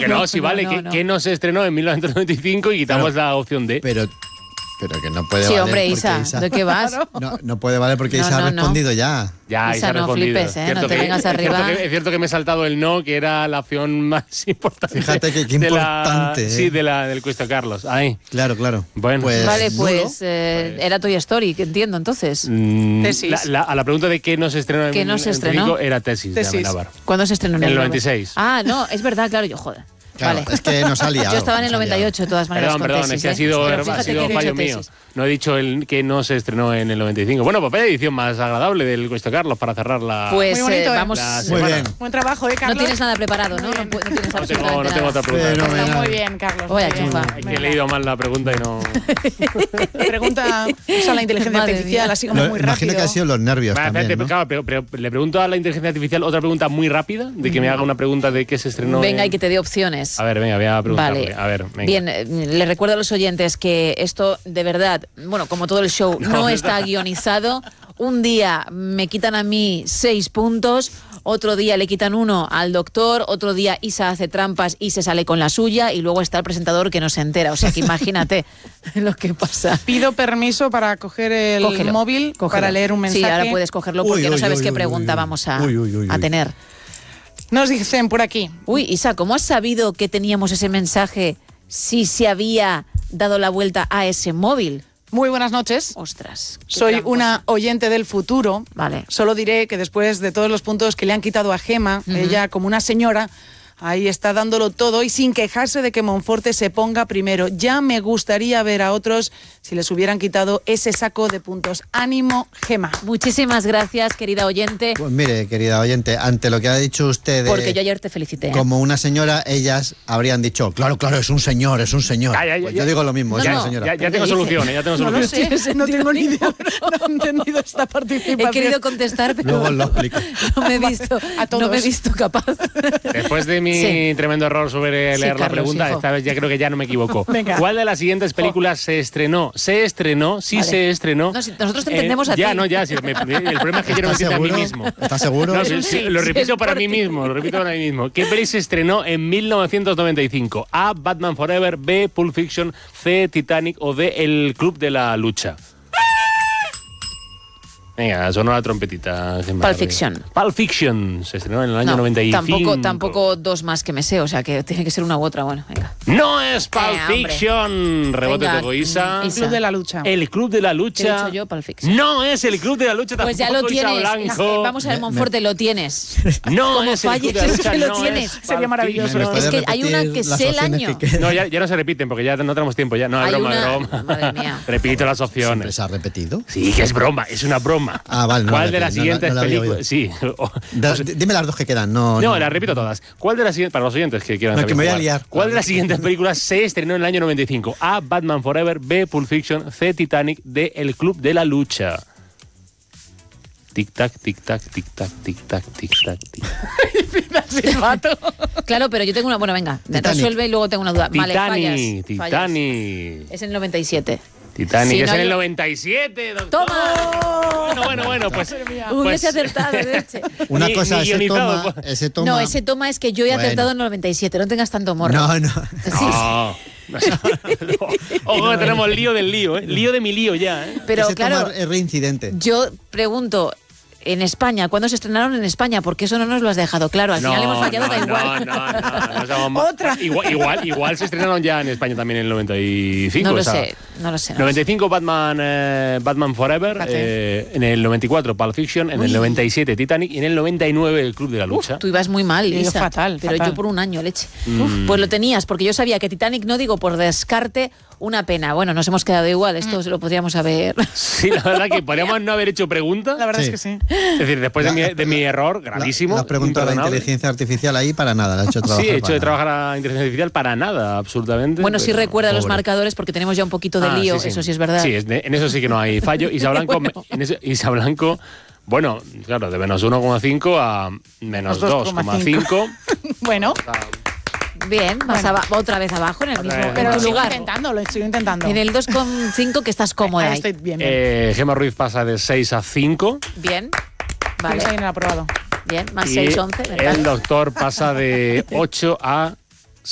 que no, sí, vale, que no se estrenó en 1995 y quitamos la opción D. Pero que no puede Sí, valer. hombre, Isa, ¿de qué vas? No puede valer porque Isa ha respondido ya. Ya, Isa, ha no respondido. flipes, no te vengas arriba. Es cierto que me he saltado el no, que era la opción más importante. Fíjate qué importante. Sí, del Cuesta Carlos. Ahí. Claro. Bueno. Vale, pues era Toy Story, que entiendo, entonces. Tesis. A la pregunta de qué no se estrenó ¿Qué no se estrenó? era Tesis. De Amenábar. ¿Cuándo se estrenó? En el 96. Ah, no, es verdad, claro, yo joder. Claro, vale. es que nos ha liado. Yo estaba en el 98, de todas maneras. Perdón, tesis, es que ha sido fallo mío. Tesis. No he dicho que no se estrenó en el 95. Bueno, pues vaya edición más agradable del Cuesta Carlos para cerrar la. Pues muy bonito, vamos. Muy bien. Buen trabajo, Carlos. No tienes nada preparado, ¿no? No tienes absolutamente No tengo otra pregunta. Está muy bien, Carlos. Voy a muy bien. chufar. Es que he leído mal la pregunta y no. Pregunta, usa la inteligencia Madre artificial, mía. así como muy rápido. Imagino que han sido los nervios también, ¿no? Claro, pero le pregunto a la inteligencia artificial otra pregunta muy rápida, de que me haga una pregunta de qué se estrenó. Venga, y que te dé opciones. A ver, venga, voy a preguntarle. Vale. A ver, venga. Bien, les recuerdo a los oyentes que esto, de verdad, bueno, como todo el show, no está guionizado. Un día me quitan a mí 6 puntos, otro día le quitan 1 al doctor, otro día Isa hace trampas y se sale con la suya, y luego está el presentador que no se entera. O sea que imagínate lo que pasa. Pido permiso para coger el móvil, para leer un mensaje. Sí, ahora puedes cogerlo porque no sabes qué pregunta vamos a tener. Nos dicen por aquí. Uy, Isa, ¿cómo has sabido que teníamos ese mensaje si se había dado la vuelta a ese móvil? Muy buenas noches. Ostras. Soy una oyente del futuro. Vale. Solo diré que después de todos los puntos que le han quitado a Gema, ella como una señora, ahí está dándolo todo y sin quejarse de que Monforte se ponga primero. Ya me gustaría ver a otros si les hubieran quitado ese saco de puntos. Ánimo, Gema. Muchísimas gracias, querida oyente. Pues mire, querida oyente, ante lo que ha dicho usted Porque yo ayer te felicité. Como una señora, ellas habrían dicho, claro, es un señor. Pues yo digo lo mismo, es una señora. Ya tengo soluciones, No lo sé, no tengo ni idea. No he entendido esta participación. He querido contestar, pero luego lo explico. no me he visto capaz. Después de mi tremendo error sobre leer la pregunta, esta vez ya creo que ya no me equivoco. Venga. ¿Cuál de las siguientes películas se estrenó? Se estrenó. No, si nosotros te entendemos a ti. Ya, el problema es que yo no me entiendo a mí mismo. ¿Estás seguro? No, lo repito para mí mismo, ¿Qué peli se estrenó en 1995? A. Batman Forever, B. Pulp Fiction, C. Titanic o D. El Club de la Lucha. Venga, sonó la trompetita. Pulp Fiction. Pulp Fiction se estrenó en el año 95. Tampoco dos más que me sé, o sea que tiene que ser una u otra. Bueno, venga. No es Pulp Fiction. Rebote de Isa. El Club de la Lucha. El Club de la Lucha. ¿Qué he dicho yo? Pulp Fiction. No es el Club de la Lucha. Pues ya lo tienes. Vamos a ver, Monforte, lo tienes. No es el Club de la Lucha. Que lo tienes. Sería maravilloso. Es que hay una que sé el año. No, ya no se repiten porque ya no tenemos tiempo. Ya no, es broma. Madre mía. Repito las opciones. ¿Se ha repetido? Sí, que es broma, es una broma. Ah, vale. ¿Cuál de las siguientes películas? Sí. Dime las dos que quedan. No, las repito todas. ¿Cuál de las siguientes, para los oyentes que quieran saber? Que me voy a liar. ¿Cuál de las siguientes películas se estrenó en el año 95? A. Batman Forever, B. Pulp Fiction, C. Titanic, D. El Club de la Lucha. Tic-tac, tic-tac, tic-tac, tic-tac, tic-tac, tic-tac. Claro, pero yo tengo una... Bueno, venga, resuelve y luego tengo una duda. Vale, fallas. Titanic. Es en el 97. Titanic es en el 97, doctor. ¡Toma! Bueno, pues... Hubiese acertado, leche. Una cosa, ese toma... No, ese toma es que yo he acertado en el 97, no tengas tanto morro. No. Ojo, tenemos lío del lío, ¿eh? Lío de mi lío ya, ¿eh? Pero ese claro, es reincidente. Yo pregunto... En España, ¿cuándo se estrenaron en España? Porque eso no nos lo has dejado claro. Al final hemos fallado, da igual. No, otra. Igual se estrenaron ya en España también en el 95. No lo sé. 95 Batman Forever, en el 94 Pulp Fiction, en el 97 Titanic y en el 99 El Club de la Lucha. Tú ibas muy mal, Isa. Fatal. Yo por un año, leche. Pues lo tenías, porque yo sabía que Titanic, no digo por descarte, una pena. Bueno, nos hemos quedado igual, esto se lo podríamos haber... Sí, la verdad que podríamos no haber hecho pregunta. La verdad es que sí. Es decir, después de mi error gravísimo. La pregunta de la inteligencia artificial ahí para nada. La he hecho trabajar. Sí, he hecho de trabajar a la inteligencia artificial para nada, absolutamente. Bueno, sí recuerda los marcadores porque tenemos ya un poquito de lío, sí. eso sí es verdad. Sí, en eso sí que no hay fallo. Isa Blanco, Isa Blanco, bueno, claro, de menos 1,5 a menos 2,5. Bueno. Bien, otra vez abajo en el mismo Pero lugar. Lo estoy intentando. En el 2,5 que estás cómoda ahí. Estoy bien. Gema Ruiz pasa de 6 a 5. Bien. Vale. Bien aprobado. Bien, más 6, 11. El doctor pasa de 8 a